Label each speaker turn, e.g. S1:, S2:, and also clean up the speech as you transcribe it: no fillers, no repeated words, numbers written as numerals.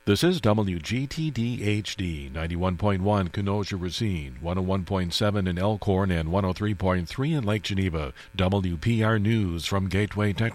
S1: This is WGTD-HD, 91.1 Kenosha-Racine, 101.7 in Elkhorn, and 103.3 in Lake Geneva. WPR News from Gateway Technology.